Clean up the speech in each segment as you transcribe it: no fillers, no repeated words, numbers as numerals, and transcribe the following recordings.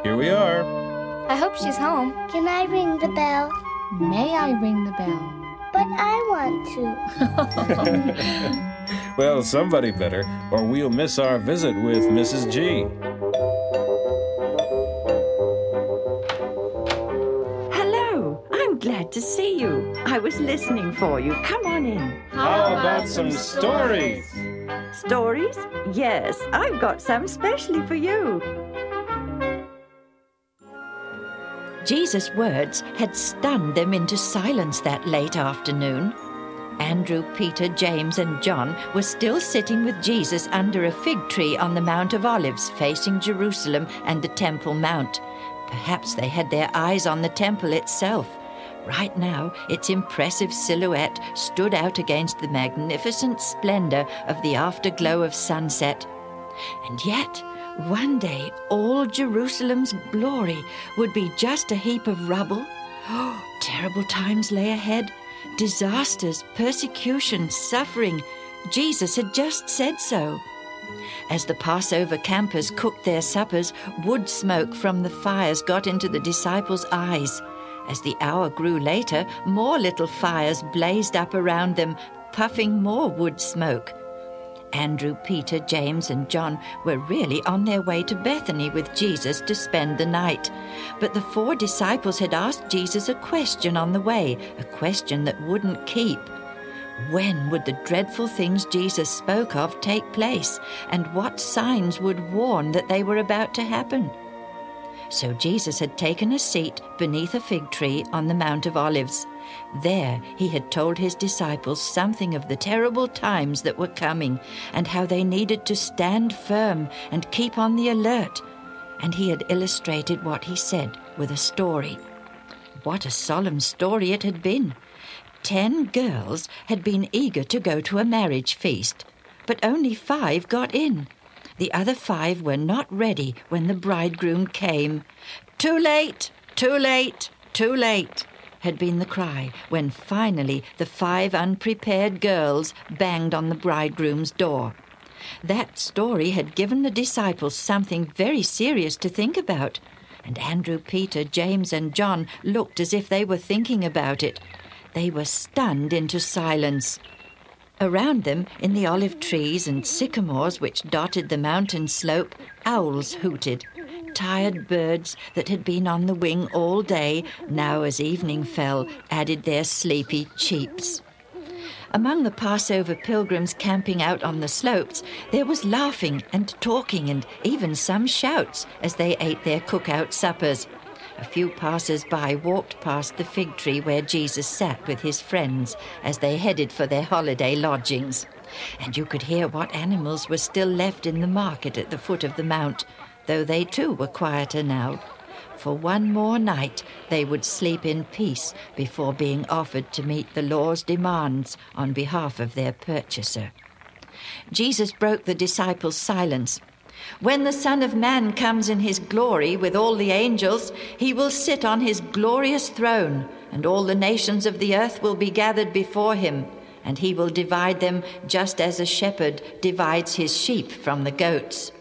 Here we are. I hope she's home. Can I ring the bell? May I ring the bell? But I want to. Well, somebody better, or we'll miss our visit with Mrs. G. Hello, I'm glad to see you. I was listening for you. Come on in. How about some stories? Stories? Yes, I've got some specially for you. Jesus' words had stunned them into silence that late afternoon. Andrew, Peter, James, and John were still sitting with Jesus under a fig tree on the Mount of Olives, facing Jerusalem and the Temple Mount. Perhaps they had their eyes on the temple itself. Right now, its impressive silhouette stood out against the magnificent splendor of the afterglow of sunset. And yet, one day, all Jerusalem's glory would be just a heap of rubble. Oh, terrible times lay ahead. Disasters, persecution, suffering. Jesus had just said so. As the Passover campers cooked their suppers, wood smoke from the fires got into the disciples' eyes. As the hour grew later, more little fires blazed up around them, puffing more wood smoke. Andrew, Peter, James, and John were really on their way to Bethany with Jesus to spend the night. But the 4 disciples had asked Jesus a question on the way, a question that wouldn't keep. When would the dreadful things Jesus spoke of take place, and what signs would warn that they were about to happen? So Jesus had taken a seat beneath a fig tree on the Mount of Olives. There he had told his disciples something of the terrible times that were coming and how they needed to stand firm and keep on the alert. And he had illustrated what he said with a story. What a solemn story it had been. 10 girls had been eager to go to a marriage feast, but only 5 got in. The other 5 were not ready when the bridegroom came. "Too late, too late, too late," had been the cry when finally the 5 unprepared girls banged on the bridegroom's door. That story had given the disciples something very serious to think about, and Andrew, Peter, James, and John looked as if they were thinking about it. They were stunned into silence. Around them, in the olive trees and sycamores which dotted the mountain slope, owls hooted. Tired birds that had been on the wing all day, now as evening fell, added their sleepy cheeps. Among the Passover pilgrims camping out on the slopes, there was laughing and talking and even some shouts as they ate their cookout suppers. A few passers-by walked past the fig tree where Jesus sat with his friends as they headed for their holiday lodgings. And you could hear what animals were still left in the market at the foot of the mount, though they too were quieter now. For one more night they would sleep in peace before being offered to meet the law's demands on behalf of their purchaser. Jesus broke the disciples' silence. "When the Son of Man comes in his glory with all the angels, he will sit on his glorious throne, and all the nations of the earth will be gathered before him, and he will divide them just as a shepherd divides his sheep from the goats."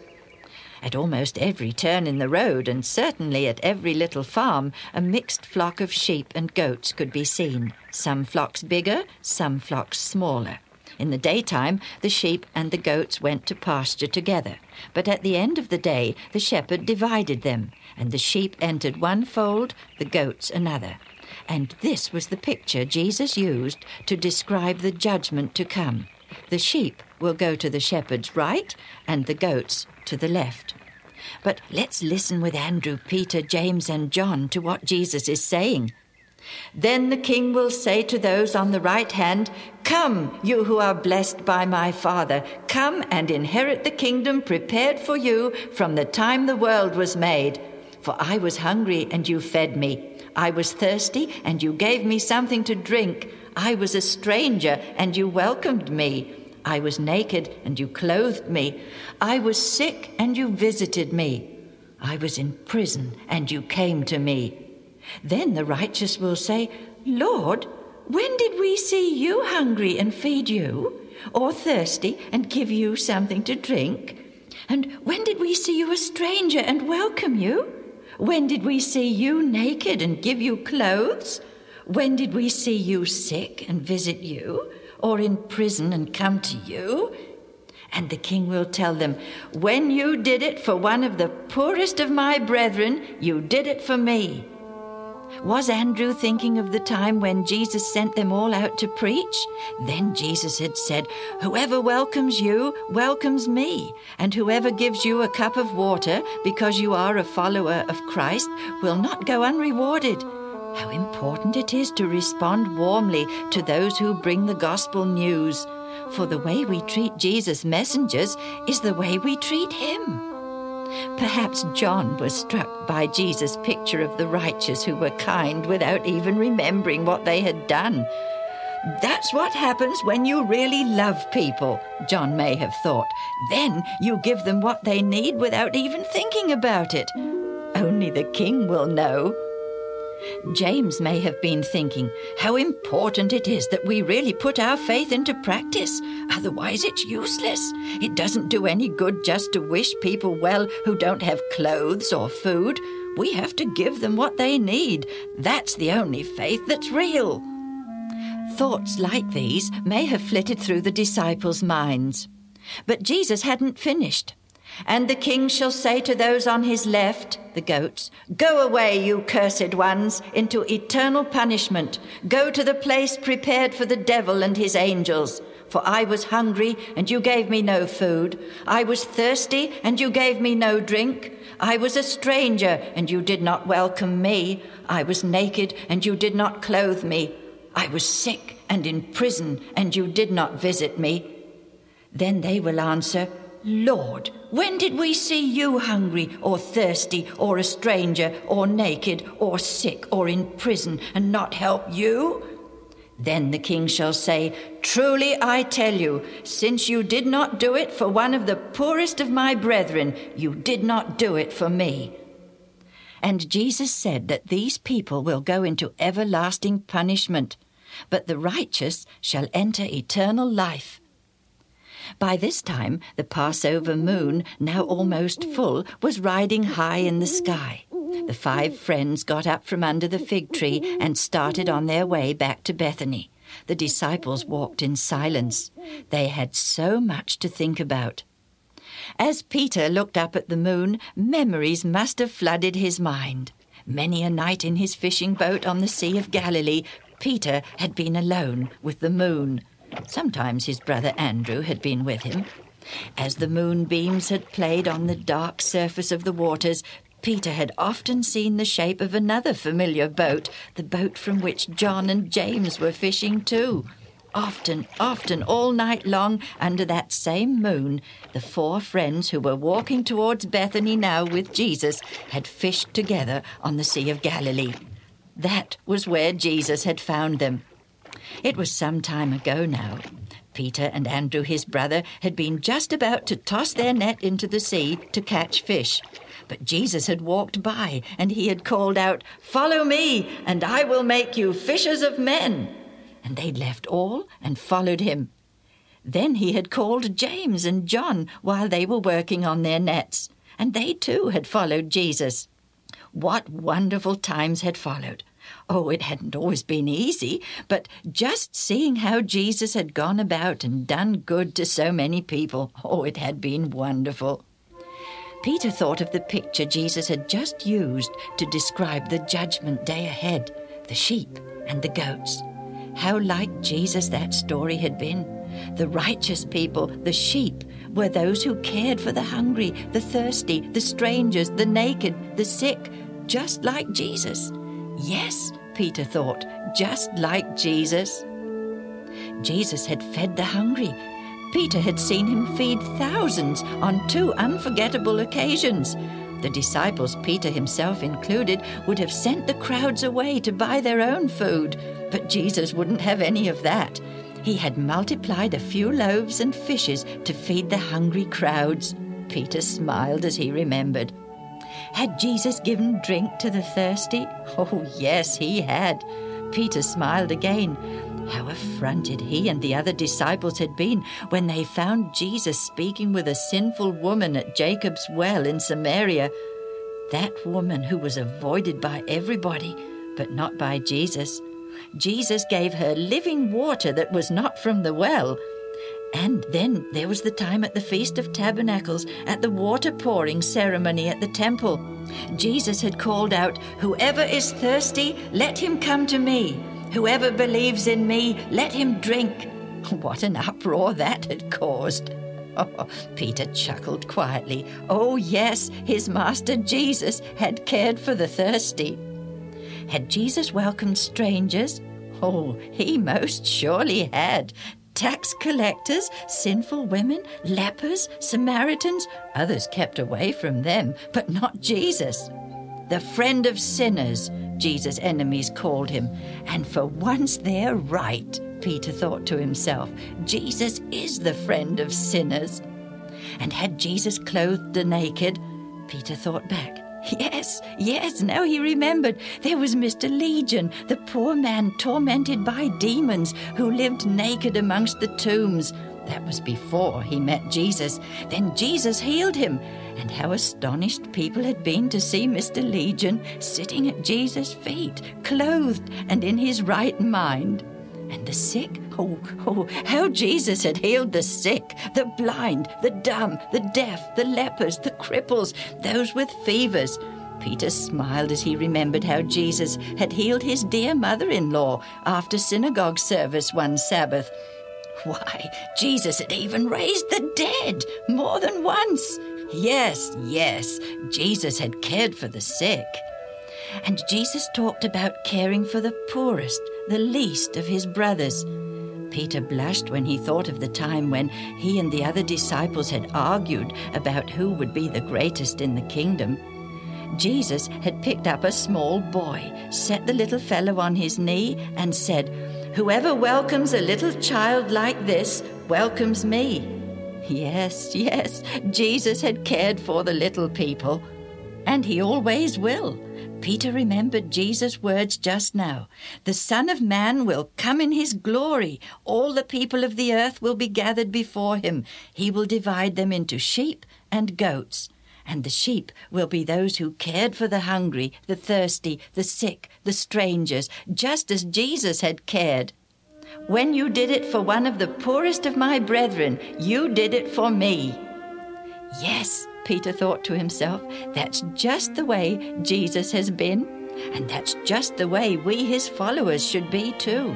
At almost every turn in the road, and certainly at every little farm, a mixed flock of sheep and goats could be seen, some flocks bigger, some flocks smaller. In the daytime, the sheep and the goats went to pasture together, but at the end of the day, the shepherd divided them, and the sheep entered one fold, the goats another. And this was the picture Jesus used to describe the judgment to come. The sheep will go to the shepherd's right, and the goats to the left. But let's listen with Andrew, Peter, James, and John to what Jesus is saying. "Then the king will say to those on the right hand, 'Come, you who are blessed by my Father, come and inherit the kingdom prepared for you from the time the world was made. For I was hungry, and you fed me. I was thirsty, and you gave me something to drink. I was a stranger, and you welcomed me. I was naked, and you clothed me. I was sick, and you visited me. I was in prison, and you came to me.' Then the righteous will say, 'Lord, when did we see you hungry and feed you, or thirsty and give you something to drink? And when did we see you a stranger and welcome you, When did we see you naked and give you clothes? When did we see you sick and visit you, or in prison and come to you?" And the king will tell them, "When you did it for one of the poorest of my brethren, you did it for me." Was Andrew thinking of the time when Jesus sent them all out to preach? Then Jesus had said, "Whoever welcomes you welcomes me, and whoever gives you a cup of water because you are a follower of Christ will not go unrewarded." How important it is to respond warmly to those who bring the gospel news, for the way we treat Jesus' messengers is the way we treat him. Perhaps John was struck by Jesus' picture of the righteous who were kind without even remembering what they had done. That's what happens when you really love people, John may have thought. Then you give them what they need without even thinking about it. Only the king will know. James may have been thinking how important it is that we really put our faith into practice. Otherwise, it's useless. It doesn't do any good just to wish people well who don't have clothes or food. We have to give them what they need. That's the only faith that's real. Thoughts like these may have flitted through the disciples' minds. But Jesus hadn't finished. "And the king shall say to those on his left," the goats, "Go away, you cursed ones, into eternal punishment. Go to the place prepared for the devil and his angels. For I was hungry, and you gave me no food. I was thirsty, and you gave me no drink. I was a stranger, and you did not welcome me. I was naked, and you did not clothe me. I was sick and in prison, and you did not visit me." Then they will answer, "Lord, when did we see you hungry or thirsty or a stranger or naked or sick or in prison and not help you?" Then the king shall say, "Truly I tell you, since you did not do it for one of the poorest of my brethren, you did not do it for me." And Jesus said that these people will go into everlasting punishment, but the righteous shall enter eternal life. By this time, the Passover moon, now almost full, was riding high in the sky. The 5 friends got up from under the fig tree and started on their way back to Bethany. The disciples walked in silence. They had so much to think about. As Peter looked up at the moon, memories must have flooded his mind. Many a night in his fishing boat on the Sea of Galilee, Peter had been alone with the moon. Sometimes his brother Andrew had been with him. As the moonbeams had played on the dark surface of the waters, Peter had often seen the shape of another familiar boat, the boat from which John and James were fishing too. Often, all night long, under that same moon, the 4 friends who were walking towards Bethany now with Jesus had fished together on the Sea of Galilee. That was where Jesus had found them. It was some time ago now. Peter and Andrew, his brother, had been just about to toss their net into the sea to catch fish. But Jesus had walked by, and he had called out, "Follow me, and I will make you fishers of men." And they'd left all and followed him. Then he had called James and John while they were working on their nets, and they too had followed Jesus. What wonderful times had followed. Oh, it hadn't always been easy, but just seeing how Jesus had gone about and done good to so many people, oh, it had been wonderful. Peter thought of the picture Jesus had just used to describe the judgment day ahead, the sheep and the goats. How like Jesus that story had been. The righteous people, the sheep, were those who cared for the hungry, the thirsty, the strangers, the naked, the sick, just like Jesus. Yes, Peter thought, just like Jesus. Jesus had fed the hungry. Peter had seen him feed thousands on 2 unforgettable occasions. The disciples, Peter himself included, would have sent the crowds away to buy their own food, but Jesus wouldn't have any of that. He had multiplied a few loaves and fishes to feed the hungry crowds. Peter smiled as he remembered. Had Jesus given drink to the thirsty? Oh, yes, he had. Peter smiled again. How affronted he and the other disciples had been when they found Jesus speaking with a sinful woman at Jacob's well in Samaria. that woman who was avoided by everybody, but not by Jesus. Jesus gave her living water that was not from the well. And then there was the time at the Feast of Tabernacles, at the water-pouring ceremony at the temple. Jesus had called out, "Whoever is thirsty, let him come to me. Whoever believes in me, let him drink." What an uproar that had caused. Oh, Peter chuckled quietly. Oh, yes, his master Jesus had cared for the thirsty. Had Jesus welcomed strangers? Oh, he most surely had. Tax collectors, sinful women, lepers, Samaritans, others kept away from them, but not Jesus. The friend of sinners, Jesus' enemies called him. And for once they're right, Peter thought to himself. Jesus is the friend of sinners. And had Jesus clothed the naked? Peter thought back. Yes, now he remembered. There was Mr. Legion, the poor man tormented by demons who lived naked amongst the tombs. That was before he met Jesus. Then Jesus healed him. And how astonished people had been to see Mr. Legion sitting at Jesus' feet, clothed and in his right mind. And the sick? Oh, how Jesus had healed the sick, the blind, the dumb, the deaf, the lepers, the cripples, those with fevers. Peter smiled as he remembered how Jesus had healed his dear mother-in-law after synagogue service one Sabbath. Why, Jesus had even raised the dead more than once. Yes, Jesus had cared for the sick. And Jesus talked about caring for the poorest, the least of his brothers. Peter blushed when he thought of the time when he and the other disciples had argued about who would be the greatest in the kingdom. Jesus had picked up a small boy, set the little fellow on his knee, and said, "Whoever welcomes a little child like this welcomes me." Yes, Jesus had cared for the little people, and he always will. Peter remembered Jesus' words just now. The Son of Man will come in his glory. All the people of the earth will be gathered before him. He will divide them into sheep and goats. And the sheep will be those who cared for the hungry, the thirsty, the sick, the strangers, just as Jesus had cared. When you did it for one of the poorest of my brethren, you did it for me. Yes, Peter thought to himself, that's just the way Jesus has been, and that's just the way we, his followers, should be too.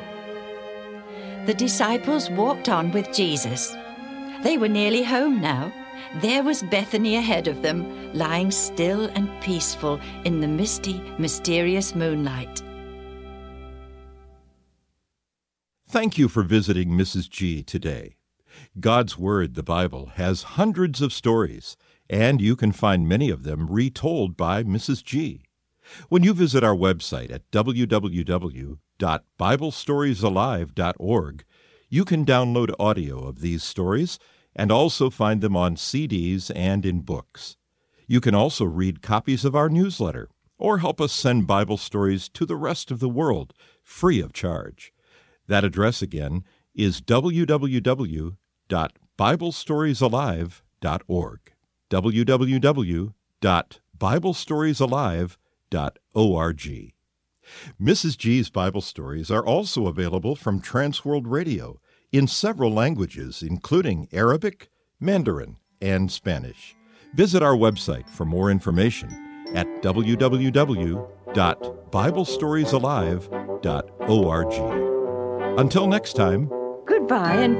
The disciples walked on with Jesus. They were nearly home now. There was Bethany ahead of them, lying still and peaceful in the misty, mysterious moonlight. Thank you for visiting Mrs. G today. God's Word, the Bible, has hundreds of stories, and you can find many of them retold by Mrs. G. When you visit our website at www.biblestoriesalive.org, you can download audio of these stories and also find them on CDs and in books. You can also read copies of our newsletter or help us send Bible stories to the rest of the world free of charge. That address again is www.biblestoriesalive.org. www.biblestoriesalive.org. Mrs. G's Bible stories are also available from Transworld Radio in several languages, including Arabic, Mandarin, and Spanish. Visit our website for more information at www.biblestoriesalive.org. Until next time, Goodbye and